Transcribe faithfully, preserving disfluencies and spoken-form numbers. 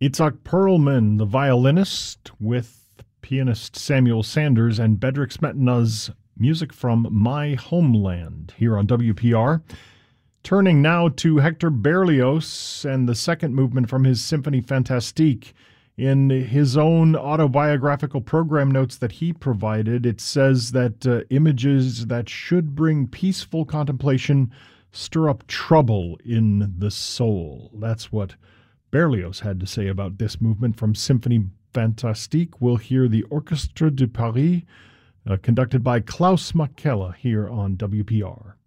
Itzhak Perlman, the violinist, with pianist Samuel Sanders and Bedřich Smetana's music from My Homeland here on W P R. Turning now to Hector Berlioz and the second movement from his Symphonie Fantastique. In his own autobiographical program notes that he provided, it says that uh, images that should bring peaceful contemplation stir up trouble in the soul. That's what Berlioz had to say about this movement from Symphonie Fantastique. We'll hear the Orchestre de Paris, uh, conducted by Klaus Makela here on W P R.